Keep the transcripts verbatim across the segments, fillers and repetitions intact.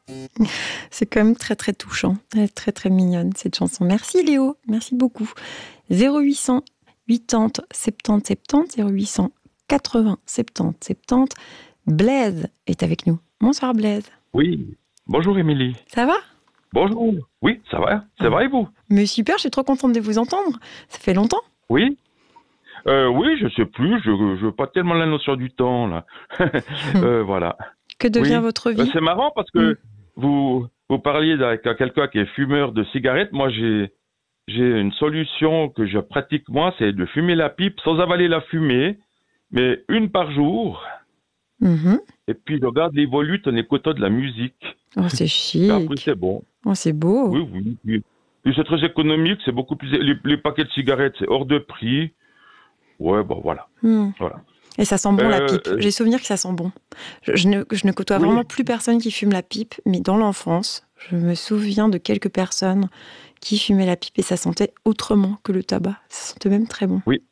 C'est quand même très très touchant. Elle est très très mignonne cette chanson. Merci Léo, merci beaucoup. zéro huit cent quatre-vingts soixante-dix soixante-dix, zéro huit cent quatre-vingts soixante-dix soixante-dix. Blaise est avec nous. Bonsoir Blaise. Oui, bonjour Émilie. Ça va? Bonjour. Oui, ça va, ça va et vous? Mais super, je suis trop contente de vous entendre. Ça fait longtemps. Oui. Euh, oui, je sais plus, je je pas tellement la notion du temps là. euh, voilà. Que devient oui. votre vie? euh, C'est marrant parce que mmh. vous vous parliez avec quelqu'un qui est fumeur de cigarettes. Moi, j'ai j'ai une solution que je pratique moi, c'est de fumer la pipe sans avaler la fumée, mais une par jour. Mmh. Et puis je regarde les volutes en écoutant de la musique. Oh, c'est chic. Après, c'est bon. Oh, c'est beau. Oui, oui, oui. Puis c'est très économique, c'est beaucoup plus. Les, les paquets de cigarettes, c'est hors de prix. Ouais, bon, voilà. Mmh. voilà. Et ça sent bon, euh, la pipe. euh, J'ai souvenir que ça sent bon. Je, je, ne, je ne côtoie oui. vraiment plus personne qui fume la pipe, mais dans l'enfance, je me souviens de quelques personnes qui fumaient la pipe et ça sentait autrement que le tabac. Ça sentait même très bon. Oui.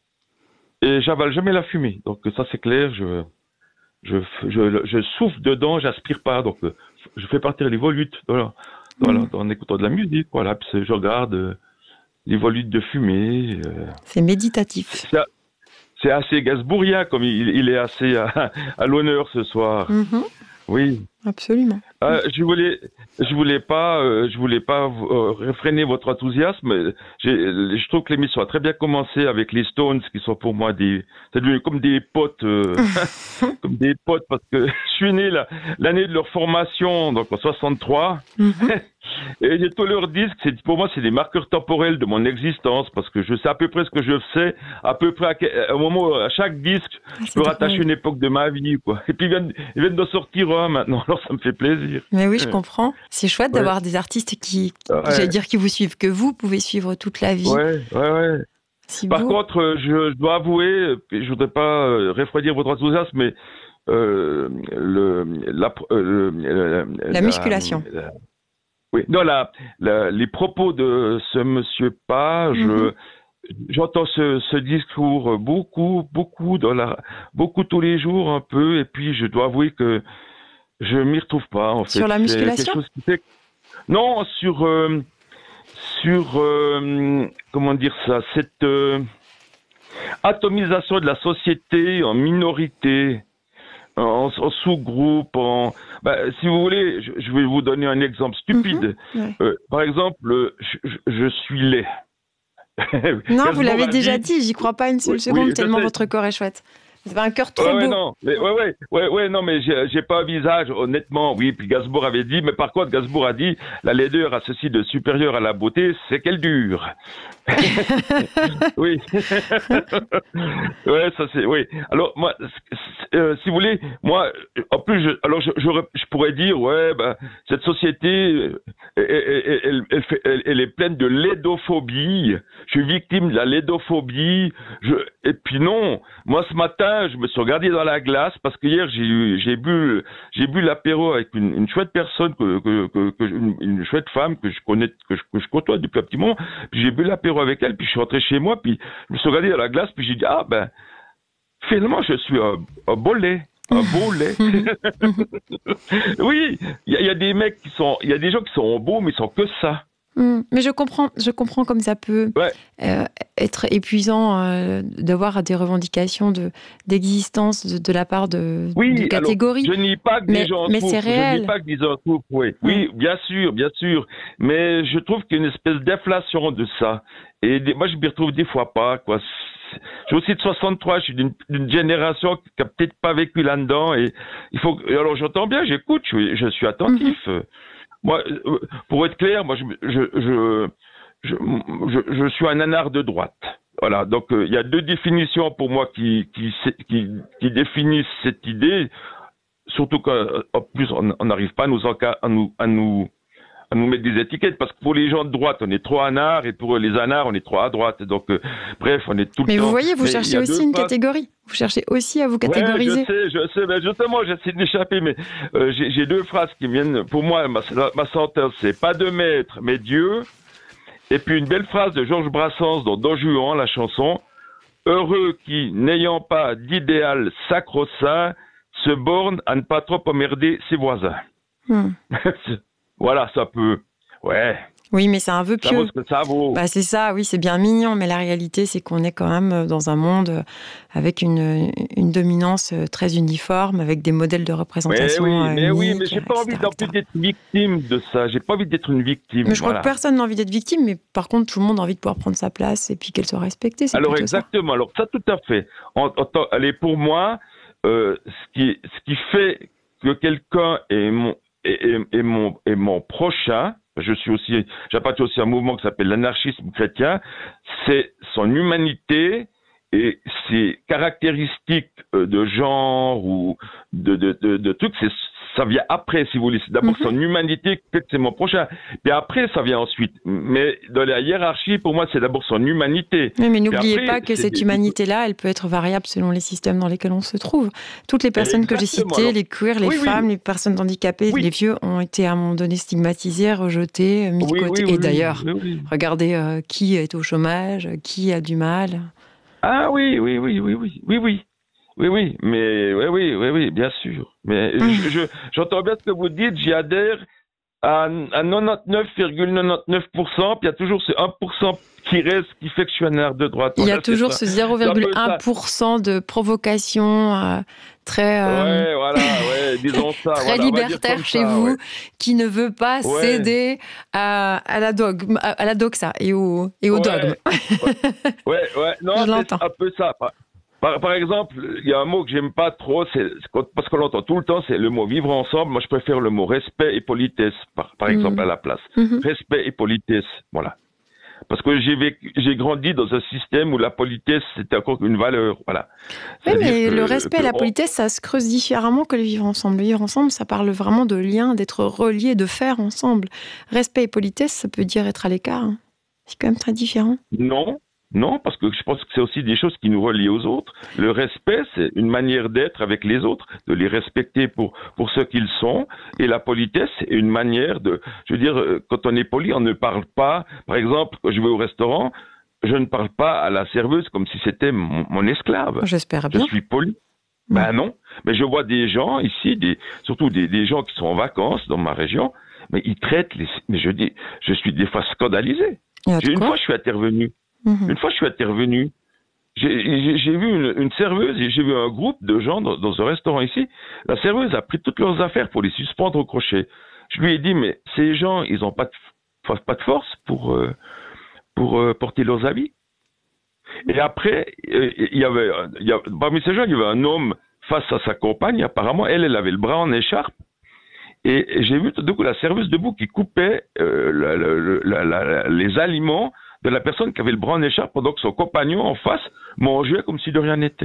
Et j'avale jamais la fumée. Donc ça, c'est clair. Je, je, je, je souffle dedans, j'aspire pas. Donc je fais partir les volutes voilà, voilà, mmh. en écoutant de la musique. Voilà. Puis je regarde euh, les volutes de fumée. Euh, c'est méditatif. C'est, c'est assez Gainsbourgien, comme il, il est assez à, à l'honneur ce soir. Mmh. Oui. Absolument. Euh, je voulais, je voulais pas, euh, je voulais pas euh, réfréner votre enthousiasme. J'ai, je trouve que l'émission a très bien commencé avec les Stones, qui sont pour moi des, c'est devenu comme des potes, euh, comme des potes, parce que je suis né la, l'année de leur formation, donc en soixante-trois, mm-hmm. et j'ai tous leurs disques. C'est, pour moi, c'est des marqueurs temporels de mon existence, parce que je sais à peu près ce que je sais, à peu près à, à un moment, à chaque disque, ah, je peux rattacher une époque de ma vie, quoi. Et puis ils viennent, ils viennent d'en sortir un maintenant, alors ça me fait plaisir. Mais oui, je comprends. C'est chouette ouais. d'avoir des artistes qui, ouais. j'allais dire, qui vous suivent, que vous pouvez suivre toute la vie. Ouais, ouais, ouais. Si Par beau. contre, je, je dois avouer, je voudrais pas euh, refroidir votre enthousiasme, mais euh, le, la, euh, la, la musculation. La, la, oui, non, la, la, les propos de ce monsieur Page. Mm-hmm. J'entends ce, ce discours beaucoup, beaucoup dans la, beaucoup tous les jours un peu, et puis je dois avouer que je m'y retrouve pas, en fait. Sur la musculation? Chose qui fait... Non, sur, euh, sur, euh, comment dire ça, cette euh, atomisation de la société en minorité, en, en sous-groupe, en... Ben, si vous voulez, je, je vais vous donner un exemple stupide. Mm-hmm. Ouais. Euh, par exemple, je, je, je suis laid. Non, vous l'avez déjà dit, dit j'y crois pas une seule oui, seconde, oui, tellement votre corps est chouette. C'est un cœur trop ouais, beau. Ouais, non, mais, ouais, ouais, ouais, ouais, non, mais j'ai, j'ai pas un visage, honnêtement, oui. Puis Gainsbourg avait dit, mais par contre, Gainsbourg a dit, la laideur a ceci de supérieur à la beauté, c'est qu'elle dure. Oui. Ouais, ça c'est, oui. Alors, moi, euh, si vous voulez, moi, en plus, je, alors, je, je, je pourrais dire, ouais, ben, cette société, elle, elle, elle, elle, fait, elle, elle est pleine de laidophobie. Je suis victime de la laidophobie. Je, et puis non, moi, ce matin, je me suis regardé dans la glace parce que hier j'ai eu, j'ai bu, j'ai bu l'apéro avec une, une chouette personne que, que, que, que une, une chouette femme que je connais, que je, que je côtoie depuis un petit moment. Puis j'ai bu l'apéro avec elle, puis je suis rentré chez moi, puis je me suis regardé dans la glace, puis j'ai dit ah ben finalement je suis un, un beau lait. Un beau lait. Oui, il y, y a des mecs qui sont, il y a des gens qui sont beaux, mais ils sont que ça. Mmh, mais je comprends, je comprends comme ça peut ouais. euh, être épuisant euh, d'avoir des revendications de, d'existence de, de la part de, oui, de catégories. Alors, je nie pas que mais, des gens mais souffrent. c'est réel. Je nie pas que des gens souffrent, oui. Mmh. Oui, bien sûr, bien sûr. Mais je trouve qu'il y a une espèce d'inflation de ça. Et des, moi, je m'y retrouve des fois pas, quoi. Je suis aussi de soixante-trois, je suis d'une, d'une génération qui a peut-être pas vécu là-dedans. Et il faut. Alors, j'entends bien, j'écoute, je, je suis attentif. Mmh. Moi, pour être clair, moi, je, je, je, je, je, je suis un anard de droite. Voilà. Donc, il euh, y a deux définitions pour moi qui, qui, qui, qui définissent cette idée. Surtout qu'en plus, on n'arrive pas à nous, à nous, à nous, à nous mettre des étiquettes, parce que pour les gens de droite, on est trop anard, et pour les anards, on est trop à droite. Donc, euh, bref, on est tout mais le temps... Mais vous voyez, vous cherchez aussi une phases. catégorie. Vous cherchez aussi à vous catégoriser. Ouais, je sais, je sais. Mais justement, j'essaie d'échapper, mais euh, j'ai, j'ai deux phrases qui viennent... Pour moi, ma, ma sentence, c'est pas de maître, mais Dieu. Et puis une belle phrase de Georges Brassens dans Don Juan, la chanson. Heureux qui, n'ayant pas d'idéal sacro-saint, se borne à ne pas trop emmerder ses voisins. Hmm. Voilà, ça peut. Ouais. Oui, mais c'est un vœu Ça pieux. vaut ce que ça vaut. Bah, c'est ça, oui, c'est bien mignon, mais la réalité, c'est qu'on est quand même dans un monde avec une, une dominance très uniforme, avec des modèles de représentation Mais oui, mais uniques, oui, mais j'ai pas et cetera, envie non plus et cetera. d'être victime de ça. J'ai pas envie d'être une victime. Mais je crois voilà. que personne n'a envie d'être victime, mais par contre, tout le monde a envie de pouvoir prendre sa place et puis qu'elle soit respectée. C'est Alors plutôt exactement. Alors ça, tout à fait. En, en, allez, pour moi, euh, ce qui, ce qui fait que quelqu'un est mon, est, est, est mon, est mon prochain. Je suis aussi, j'appartiens aussi à un mouvement qui s'appelle l'anarchisme chrétien. C'est son humanité et ses caractéristiques de genre ou de, de, de, de trucs. C'est, ça vient après, si vous voulez. C'est d'abord mm-hmm. son humanité qui fait que c'est mon prochain. Puis après, ça vient ensuite. Mais dans la hiérarchie, pour moi, c'est d'abord son humanité. Oui, mais n'oubliez après, pas que cette des... humanité-là, elle peut être variable selon les systèmes dans lesquels on se trouve. Toutes les personnes Exactement. que j'ai citées, Alors, les queers, les oui, femmes, oui. les personnes handicapées, oui. les vieux, ont été à un moment donné stigmatisés, rejetés, mis de oui, côté. Oui, Et oui, d'ailleurs, oui, oui. regardez euh, qui est au chômage, qui a du mal. Ah oui, oui, oui, oui, oui, oui, oui. Oui, oui, mais oui, oui, oui, oui, bien sûr. Mais mmh. je, je, j'entends bien ce que vous dites, j'y adhère à, à quatre-vingt-dix-neuf virgule quatre-vingt-dix-neuf pour cent, puis il y a toujours ce un pour cent qui reste, qui fait que je suis un art de droite. Il y a voilà, toujours ce zéro virgule un pour cent de provocation euh, très, euh, ouais, voilà, ouais, disons ça, très voilà, libertaire chez ça, vous, ouais. qui ne veut pas ouais. céder à, à la dogme, à la doxa et au, et au ouais. dogme. ouais, ouais, non, je c'est l'entends. un peu ça. Par, par exemple, il y a un mot que j'aime pas trop, c'est parce qu'on l'entend tout le temps, c'est le mot vivre ensemble. Moi, je préfère le mot respect et politesse, par, par exemple, mmh. à la place. Mmh. Respect et politesse, voilà. Parce que j'ai vécu, j'ai grandi dans un système où la politesse c'était encore une valeur, voilà. Oui, mais que, le respect et la politesse, ça se creuse différemment que le vivre ensemble. Le vivre ensemble, ça parle vraiment de lien, d'être relié, de faire ensemble. Respect et politesse, ça peut dire être à l'écart. Hein. C'est quand même très différent. Non. Non, parce que je pense que c'est aussi des choses qui nous relient aux autres. Le respect, c'est une manière d'être avec les autres, de les respecter pour pour ce qu'ils sont. Et la politesse, c'est une manière de, je veux dire, quand on est poli, on ne parle pas. Par exemple, quand je vais au restaurant, je ne parle pas à la serveuse comme si c'était mon, mon esclave. J'espère bien. Je suis poli. Mmh. Ben non. Mais je vois des gens ici, des, surtout des, des gens qui sont en vacances dans ma région, mais ils traitent les. Mais je dis, je suis des fois scandalisé. Une fois, je suis intervenu. Mmh. Une fois, je suis intervenu. J'ai, j'ai, j'ai vu une, une serveuse et j'ai vu un groupe de gens dans, dans un restaurant ici. La serveuse a pris toutes leurs affaires pour les suspendre au crochet. Je lui ai dit, mais ces gens, ils n'ont pas de, pas de force pour, euh, pour euh, porter leurs habits. Et après, il y avait, il y a, parmi ces gens, il y avait un homme face à sa compagne. Apparemment, elle, elle avait le bras en écharpe. Et, et j'ai vu tout d'un coup la serveuse debout qui coupait euh, la, la, la, la, les aliments de la personne qui avait le bras en écharpe pendant que son compagnon en face mangeait comme si de rien n'était.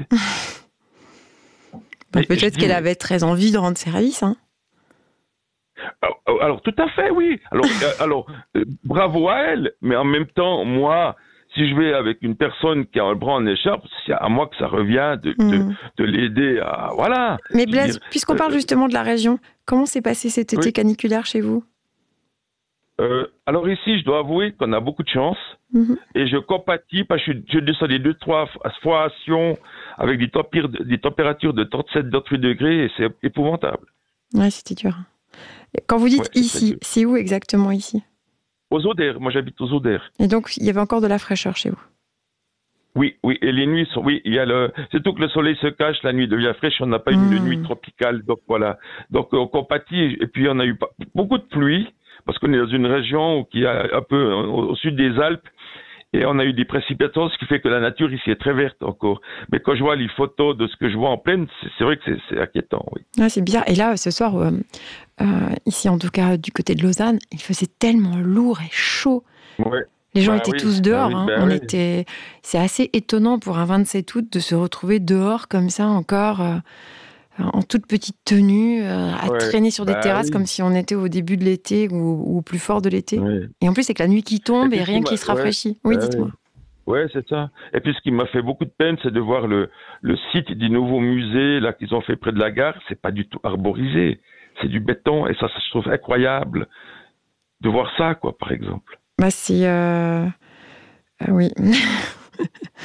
Bah, peut-être dis, qu'elle avait très envie de rendre service. Hein. Alors, alors, tout à fait, oui. Alors, euh, alors euh, bravo à elle, mais en même temps, moi, si je vais avec une personne qui a le bras en écharpe, c'est à moi que ça revient de, mmh. de, de l'aider à... Voilà. Mais Blaise, dire, puisqu'on euh, parle justement de la région, comment s'est passé cet été oui. caniculaire chez vous ? Euh, alors ici, je dois avouer qu'on a beaucoup de chance mmh. et je compatis parce que je, je descendais deux, trois fois à Sion avec des, tempir, des températures de trente-sept, trente-huit degrés et c'est épouvantable. Ouais, c'était dur. Quand vous dites ouais, ici, c'est où exactement ici ? Aux Odères, moi j'habite aux Odères. Et donc il y avait encore de la fraîcheur chez vous ? Oui, oui, et les nuits sont, oui, il y a le, c'est tout que le soleil se cache, la nuit devient fraîche, on n'a pas mmh. une nuit tropicale, donc voilà. Donc on compatit et puis on a eu beaucoup de pluie. Parce qu'on est dans une région qui est un peu au, au sud des Alpes et on a eu des précipitations, ce qui fait que la nature ici est très verte encore. Mais quand je vois les photos de ce que je vois en plaine, c'est, c'est vrai que c'est, c'est inquiétant, oui. Ouais, c'est bizarre. Et là, ce soir, euh, euh, ici en tout cas du côté de Lausanne, il faisait tellement lourd et chaud. Ouais. Les gens bah étaient oui, tous dehors. bah hein. oui, bah on oui. était... C'est assez étonnant pour un vingt-sept août de se retrouver dehors comme ça encore... Euh... en toute petite tenue, euh, à ouais, traîner sur des bah terrasses oui. comme si on était au début de l'été ou, ou au plus fort de l'été. Ouais. Et en plus, c'est que la nuit qui tombe et, et rien qui, qui se rafraîchit. Ouais, oui, bah dites-moi. Oui, ouais, c'est ça. Et puis, ce qui m'a fait beaucoup de peine, c'est de voir le, le site du nouveau musée là qu'ils ont fait près de la gare. C'est pas du tout arborisé. C'est du béton. Et ça, ça je trouve incroyable de voir ça, quoi, par exemple. Bah, c'est... Euh... Euh, oui.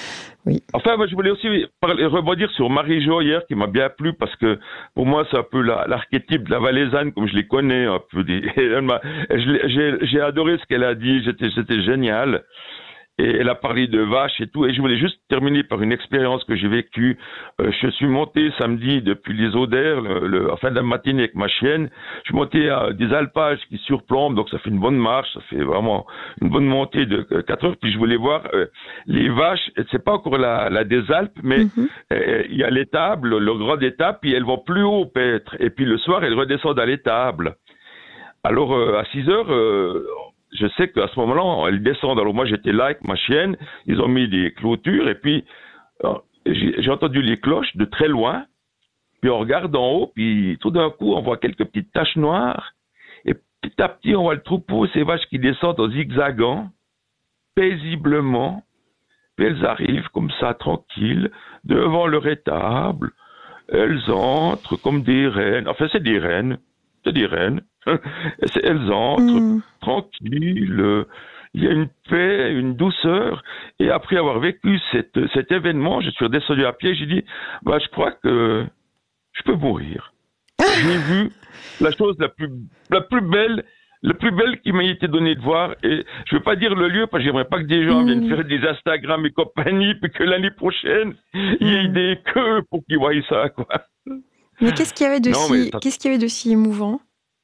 Oui. Enfin, moi, je voulais aussi parler, rebondir sur Marie-Jo hier, qui m'a bien plu, parce que pour moi, c'est un peu la, l'archétype de la Valaisanne, comme je les connais, un peu. Des, elle m'a, je j'ai, j'ai adoré ce qu'elle a dit, c'était, c'était génial. Et elle a parlé de vaches et tout. Et je voulais juste terminer par une expérience que j'ai vécue. Euh, je suis monté samedi depuis les Odères, le, le, en fin de la matinée avec ma chienne. Je suis monté à des alpages qui surplombent, donc ça fait une bonne marche, ça fait vraiment une bonne montée de quatre heures. Puis je voulais voir euh, les vaches. C'est pas encore la, la des Alpes, mais mm-hmm. euh, il y a l'étable, le, le grand étable, puis elles vont plus haut peut-être. Et puis le soir, elles redescendent à l'étable. Alors euh, à six heures. Euh, Je sais qu'à ce moment-là, elles descendent. Alors moi, j'étais là avec ma chienne. Ils ont mis des clôtures et puis j'ai, j'ai entendu les cloches de très loin. Puis on regarde en haut, puis tout d'un coup, on voit quelques petites taches noires. Et petit à petit, on voit le troupeau, ces vaches qui descendent en zigzagant, paisiblement. Puis elles arrivent comme ça, tranquilles, devant leur étable. Elles entrent comme des reines. Enfin, c'est des reines. C'est des reines. Elles entrent mmh. tranquilles, il y a une paix, une douceur. Et après avoir vécu cette, cet événement, je suis redescendu à pied, j'ai dit, bah, je crois que je peux mourir. J'ai vu la chose la plus, la plus belle, la plus belle qui m'a été donnée de voir. Et je ne veux pas dire le lieu, parce que j'aimerais pas que des gens mmh. viennent faire des Instagram et compagnie, puis que l'année prochaine, mmh. il y ait des queues pour qu'ils voient ça, quoi. Mais qu'est-ce qu'il y avait de, non, si, ça... qu'est-ce qu'il y avait de si émouvant?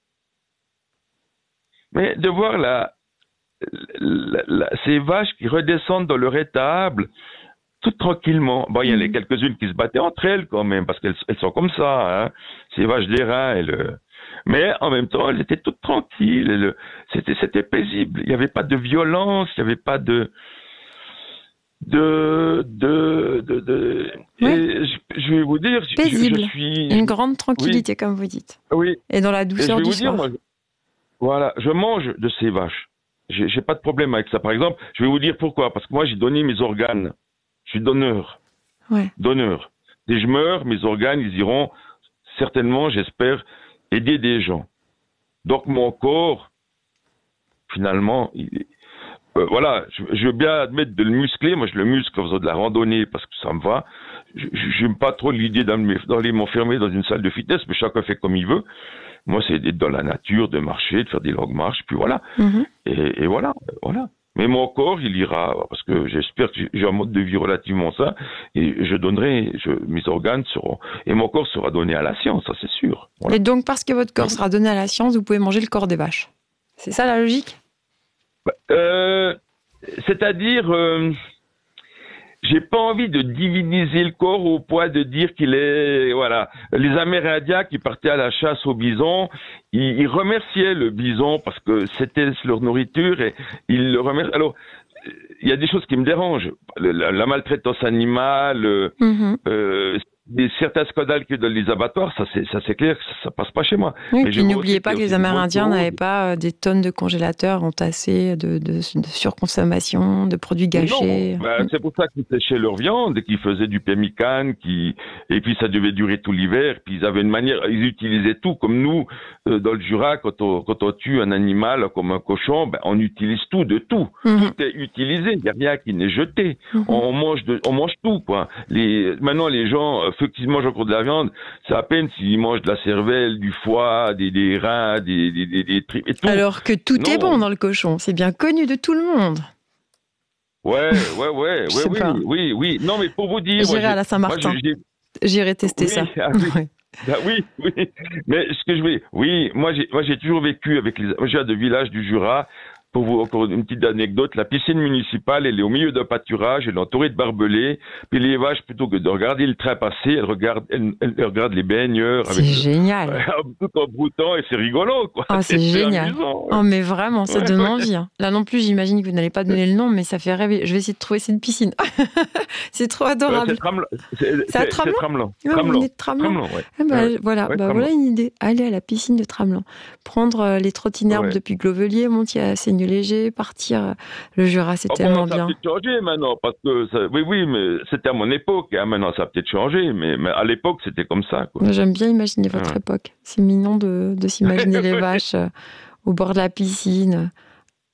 Mais de voir la, la, la, ces vaches qui redescendent dans leur étable, tout tranquillement. Bon, il y en a quelques-unes qui se battaient entre elles quand même, parce qu'elles elles sont comme ça, hein, ces vaches d'airain. Elles... Mais en même temps, elles étaient toutes tranquilles. Elles... C'était, c'était paisible. Il n'y avait pas de violence, il n'y avait pas de... de... de, de, de... Oui. Et je, je vais vous dire... Paisible. Je, je suis... Une grande tranquillité, oui. comme vous dites. Oui. Et dans la douceur du vous dire, soir. Moi, Voilà, je mange de ces vaches. J'ai, j'ai pas de problème avec ça. Par exemple, je vais vous dire pourquoi. Parce que moi, j'ai donné mes organes. Je suis donneur. Ouais. Donneur. Dès que je meurs, mes organes, ils iront certainement, j'espère, aider des gens. Donc, mon corps, finalement, il, euh, voilà, je, je veux bien admettre de le muscler. Moi, je le muscle en faisant de la randonnée parce que ça me va. Je n'aime pas trop l'idée d'aller m'enfermer dans une salle de fitness, mais chacun fait comme il veut. Moi, c'est d'être dans la nature, de marcher, de faire des longues marches, puis voilà. Mm-hmm. Et, et voilà, voilà. Mais mon corps, il ira, parce que j'espère que j'ai un mode de vie relativement sain, et je donnerai, je, mes organes seront, et mon corps sera donné à la science, ça c'est sûr. Voilà. Et donc, parce que votre corps sera donné à la science, vous pouvez manger le corps des vaches. C'est ça la logique? euh, C'est-à-dire... Euh, J'ai pas envie de diviniser le corps au point de dire qu'il est, voilà. Les Amérindiens qui partaient à la chasse au bison, ils, ils remerciaient le bison parce que c'était leur nourriture et ils le remerciaient. Alors, il y a des choses qui me dérangent. La, la maltraitance animale, mm-hmm. euh, des certains scandales que dans les abattoirs, ça c'est, ça c'est clair que ça, ça passe pas chez moi. Oui, mais puis n'oubliez pas que les Amérindiens n'avaient pas des tonnes de congélateurs entassés de, de, de surconsommation, de produits gâchés. Non, ben, c'est pour ça qu'ils séchaient leur viande et qu'ils faisaient du pemmican, qui et puis ça devait durer tout l'hiver. Puis ils avaient une manière, ils utilisaient tout comme nous euh, dans le Jura quand on quand on tue un animal comme un cochon, ben on utilise tout de tout. Mm-hmm. Tout est utilisé, il y a rien qui n'est jeté. Mm-hmm. On mange de, on mange tout quoi. Les maintenant les gens ceux qui mangent encore de la viande, c'est à peine s'ils mangent de la cervelle, du foie, des, des reins, des, des, des, des tripes et tout. Alors que tout non. est bon dans le cochon, c'est bien connu de tout le monde. Ouais, ouais, ouais, ouais oui, oui, oui, oui. Non, mais pour vous dire... J'irai moi, à la Saint-Martin. Moi, J'irai tester oui, ça. Ah, oui. Ouais. Ah, oui, oui. Mais ce que je voulais... Oui, moi, j'ai, moi, j'ai toujours vécu avec les... Moi, j'ai de villages du Jura. Pour vous, encore une petite anecdote, la piscine municipale, elle est au milieu d'un pâturage, elle est entourée de barbelés, puis les vaches, plutôt que de regarder le train passer, elles regardent, elles, elles regardent les baigneurs. C'est avec génial. Le, tout en broutant, et c'est rigolo, quoi. Oh, c'est, c'est génial. Amusant, ouais. Oh, mais vraiment, ça ouais, donne ouais. envie. Hein. Là non plus, j'imagine que vous n'allez pas donner le nom, mais ça fait rêver. Je vais essayer de trouver cette piscine. C'est trop adorable. Ouais, c'est Tramelan. C'est, c'est à Tramelan. C'est Tramelan. Ouais, Tramelan. Tramelan. Tramelan ouais. Ah bah, ouais. Voilà, ouais, bah, voilà une idée. Aller à la piscine de Tramelan. Prendre les trottinettes ouais. depuis Glovelier, monter à Seigneux-Léger, partir. Le Jura, c'est oh, tellement bon, ça bien. Ça a peut-être changé maintenant, parce que ça, oui, oui, mais c'était à mon époque. Hein, maintenant, ça a peut-être changé, mais, mais à l'époque, c'était comme ça. Quoi. J'aime bien imaginer votre ah. époque. C'est mignon de, de s'imaginer les vaches euh, au bord de la piscine,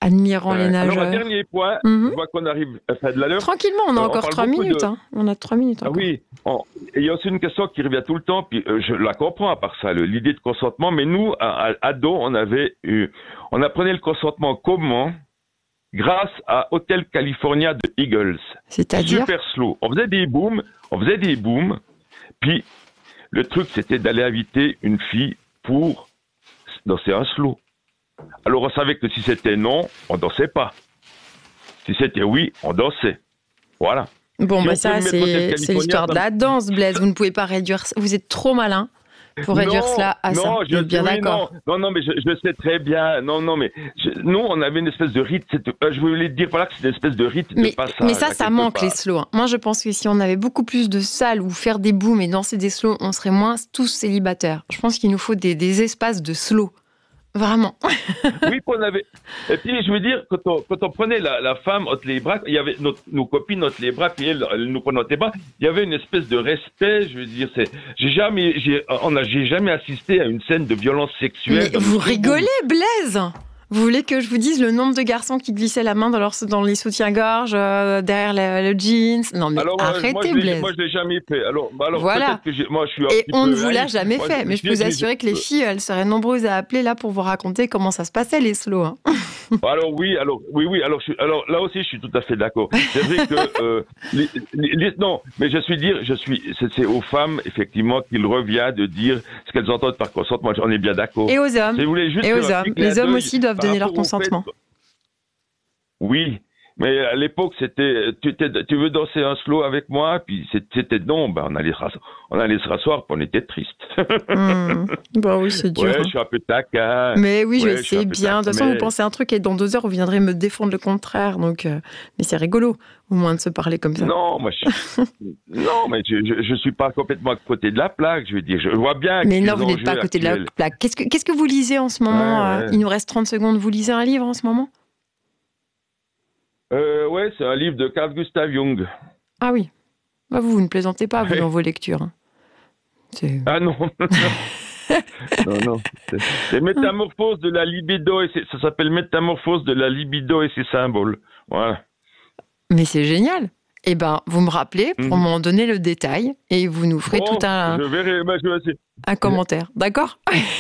admirant Ouais. les nageurs. Alors, un dernier point, Mhm. je vois qu'on arrive à faire de la l'heure. Tranquillement, on a Euh, on encore parle trois beaucoup minutes. de- Hein. On a trois minutes Ah encore. oui, on- et il y a aussi une question qui revient tout le temps, puis euh, je la comprends à part ça, le- l'idée de consentement, mais nous, à, à ado, on avait eu, on apprenait le consentement comment? Grâce à Hotel California de Eagles. C'est-à-dire Super slow. On faisait des booms, on faisait des booms, puis le truc c'était d'aller inviter une fille pour danser un slow. Alors on savait que si c'était non, on dansait pas. Si c'était oui, on dansait. Voilà. Bon, Si bah on ça, peut le mettre au Hotel c'est c'est California, l'histoire de ça- la danse, Blaise. Vous ne pouvez pas réduire... Vous êtes trop malin pour réduire non, cela à non, ça. je Vous êtes bien oui, d'accord. Non, non, non, mais je, je sais très bien. Non, non, mais je, nous, on avait une espèce de rite. c'était- euh, Je voulais te dire par là que c'était une espèce de rite Mais, de passage. mais ça, là, ça quelque manque part. les slows. hein. Moi, je pense que si on avait beaucoup plus de salles où faire des booms et danser des slows, on serait moins tous célibataires. Je pense qu'il nous faut des, des espaces de slow. Vraiment. Oui, qu'on avait. Et puis, je veux dire, quand on, quand on prenait la, la femme entre les bras, il y avait notre, nos copines entre les bras, puis elles, elles nous prenaient entre les bras. Il y avait une espèce de respect. Je veux dire, c'est. J'ai jamais, j'ai, on a, j'ai jamais assisté à une scène de violence sexuelle. Mais dans vous le- rigolez, Blaise! Vous voulez que je vous dise le nombre de garçons qui glissaient la main dans, leur, dans les soutiens-gorge, euh, derrière le, le jeans? Non, mais Alors, moi, arrêtez, moi, je l'ai- Blaise. moi, je l'ai jamais fait. Alors, bah, alors Voilà. peut-être que j'ai, moi, je suis un Et petit on peu ne vous l'a naïf. jamais Moi, fait. Mais je peux j'ai- vous assurer que les filles, elles seraient nombreuses à appeler là pour vous raconter comment ça se passait, les slows. hein. Alors oui, alors oui, oui, alors, je suis- alors là aussi, je suis tout à fait d'accord. C'est vrai que euh, les, les- les- non, mais je suis dire, je suis, c'est, c'est aux femmes effectivement qu'il revient de dire ce qu'elles entendent par consentement. J'en ai bien d'accord. Et aux hommes. Je voulais juste Et faire aux un hommes. petit clin Les hommes d'œil aussi doivent par donner leur rapport au fait- consentement. Oui, mais à l'époque, c'était, tu, t'es- tu veux danser un slow avec moi, puis c'est- c'était non, ben on allait, se rass- on allait se rasseoir, puis on était triste. Hmm. Bah oui, c'est dur. Ouais, hein. je suis un peu taquin. Mais oui, Ouais, je je suis un sais peu bien. De toute façon, taquin, vous pensez un truc et dans deux heures, vous viendrez me défendre le contraire. Donc, euh, mais c'est rigolo, au moins de se parler comme ça. Non, moi, je, non, mais je, je, je suis pas complètement à côté de la plaque. Je veux dire, je vois bien. Mais que non, les vous n'êtes enjeux pas à côté de la actuels- plaque. Qu'est-ce que, qu'est-ce que vous lisez en ce moment Ouais, euh, ouais. Il nous reste trente secondes. Vous lisez un livre en ce moment? Euh, ouais, c'est un livre de Carl Gustav Jung. Ah oui. Bah, vous, vous ne plaisantez pas, vous, Ouais. dans vos lectures. hein. C'est... Ah non. non, non. C'est, c'est Métamorphose de la libido et c'est- ça s'appelle Métamorphose de la libido et ses symboles. Voilà. Mais c'est génial. Eh ben, vous me rappelez pour Mhm. m'en donner le détail et vous nous ferez Bon, tout un, Je verrai. ben, je vais essayer. un commentaire. D'accord?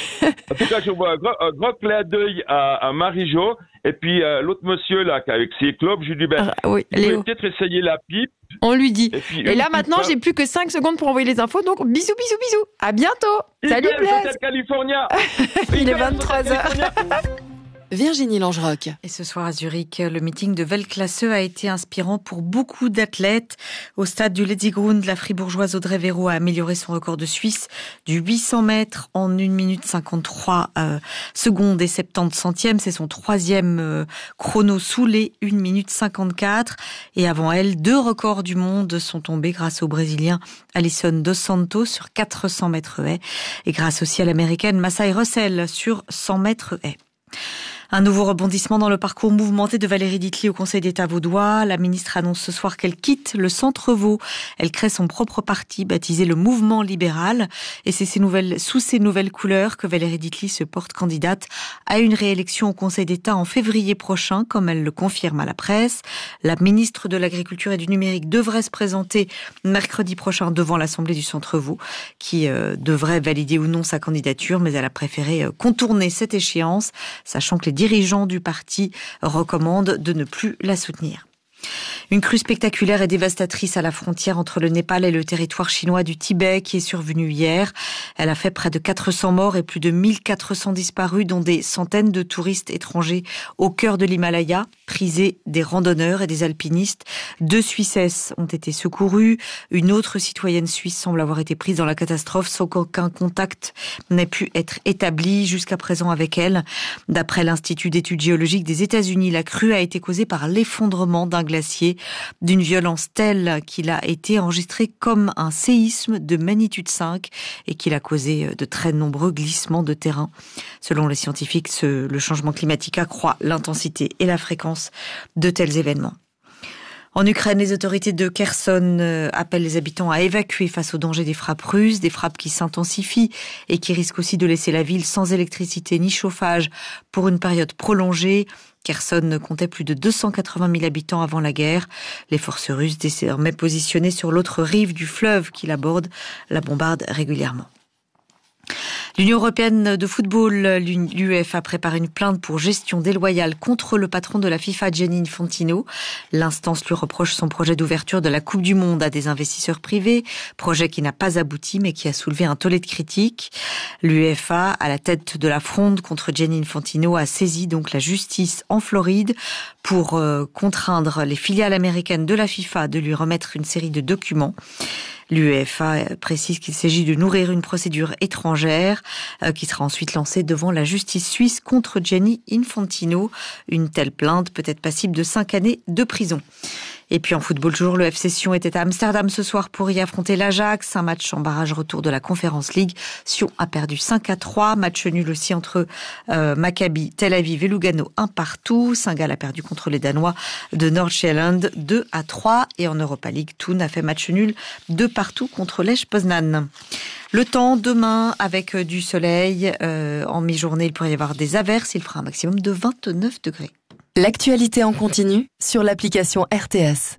En tout cas, je vois un grand, un grand clin d'œil à, à Marie-Jo et puis euh, l'autre monsieur là, qui avec ses clubs, je lui dis ben, Ah, oui, vous pouvez Léo, peut-être essayer la pipe. on lui dit. Et, puis Et une là, pipe, maintenant, hein. j'ai plus que cinq secondes pour envoyer les infos. Donc, bisous, bisous, bisous. À bientôt. Salut, Eagles, Blaise. Hotel California. Il est Eagles, vingt-trois Hotel heures. California. Virginie Langerock. Et ce soir à Zurich, le meeting de Weltklasse a été inspirant pour beaucoup d'athlètes. Au stade du Letzigrund, la fribourgeoise Audrey Véro a amélioré son record de Suisse du huit cents mètres en une minute cinquante-trois euh, secondes et soixante-dix centièmes. C'est son troisième euh, chrono sous les une minute cinquante-quatre. Et avant elle, deux records du monde sont tombés grâce au Brésilien Alisson Dos Santos sur quatre cents mètres haies et grâce aussi à l'Américaine Massai Russell sur cent mètres haies. Un nouveau rebondissement dans le parcours mouvementé de Valérie Ditli au Conseil d'État vaudois. La ministre annonce ce soir qu'elle quitte le Centre Vaud. Elle crée son propre parti baptisé le Mouvement Libéral. Et c'est ces nouvelles, sous ces nouvelles couleurs que Valérie Ditli se porte candidate à une réélection au Conseil d'État en février prochain, comme elle le confirme à la presse. La ministre de l'Agriculture et du Numérique devrait se présenter mercredi prochain devant l'Assemblée du Centre Vaud, qui euh, devrait valider ou non sa candidature, mais elle a préféré euh, contourner cette échéance, sachant que les dirigeants du parti recommandent de ne plus la soutenir. Une crue spectaculaire et dévastatrice à la frontière entre le Népal et le territoire chinois du Tibet qui est survenue hier. Elle a fait près de quatre cents morts et plus de mille quatre cents disparus, dont des centaines de touristes étrangers au cœur de l'Himalaya, prisés des randonneurs et des alpinistes. Deux Suissesses ont été secourues. Une autre citoyenne suisse semble avoir été prise dans la catastrophe sans qu'aucun contact n'ait pu être établi jusqu'à présent avec elle. D'après l'Institut d'études géologiques des États-Unis, la crue a été causée par l'effondrement d'un glacier d'une violence telle qu'il a été enregistré comme un séisme de magnitude cinq et qu'il a causé de très nombreux glissements de terrain. Selon les scientifiques, ce, le changement climatique accroît l'intensité et la fréquence de tels événements. En Ukraine, les autorités de Kherson euh, appellent les habitants à évacuer face au danger des frappes russes, des frappes qui s'intensifient et qui risquent aussi de laisser la ville sans électricité ni chauffage pour une période prolongée. Kherson comptait plus de deux cent quatre-vingt mille habitants avant la guerre. Les forces russes, désormais positionnées sur l'autre rive du fleuve qui l'aborde, la bombardent régulièrement. L'Union européenne de football, l'UEFA, prépare une plainte pour gestion déloyale contre le patron de la FIFA, Gianni Infantino. L'instance lui reproche son projet d'ouverture de la Coupe du Monde à des investisseurs privés, projet qui n'a pas abouti mais qui a soulevé un tollé de critiques. L'UEFA, à la tête de la fronde contre Gianni Infantino, a saisi donc la justice en Floride pour euh, contraindre les filiales américaines de la FIFA de lui remettre une série de documents. L'UEFA précise qu'il s'agit de nourrir une procédure étrangère euh, qui sera ensuite lancée devant la justice suisse contre Gianni Infantino. Une telle plainte peut être passible de cinq années de prison. Et puis en football, toujours, le F C Sion était à Amsterdam ce soir pour y affronter l'Ajax. Un match en barrage retour de la Conference League. Sion a perdu cinq à trois. Match nul aussi entre euh, Maccabi, Tel Aviv et Lugano, un partout. Saint-Gall a perdu contre les Danois de Nordsjælland, deux à trois. Et en Europa League, Thun a fait match nul deux partout contre Lech Poznan. Le temps, demain, avec du soleil. Euh, en mi-journée, il pourrait y avoir des averses. Il fera un maximum de vingt-neuf degrés. L'actualité en continu sur l'application R T S.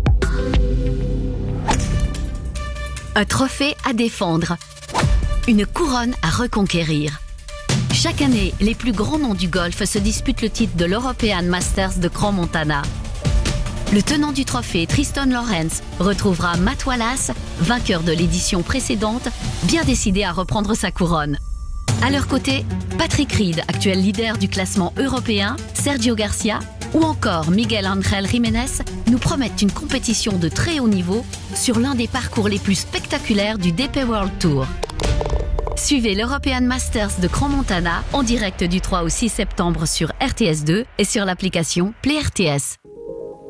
Un trophée à défendre. Une couronne à reconquérir. Chaque année, les plus grands noms du golf se disputent le titre de l'European Masters de Crans-Montana. Le tenant du trophée, Tristan Lawrence, retrouvera Matt Wallace, vainqueur de l'édition précédente, bien décidé à reprendre sa couronne. À leur côté, Patrick Reed, actuel leader du classement européen, Sergio Garcia ou encore Miguel Ángel Jiménez nous promettent une compétition de très haut niveau sur l'un des parcours les plus spectaculaires du D P World Tour. Suivez l'European Masters de Crans-Montana en direct du trois au six septembre sur R T S deux et sur l'application Play R T S.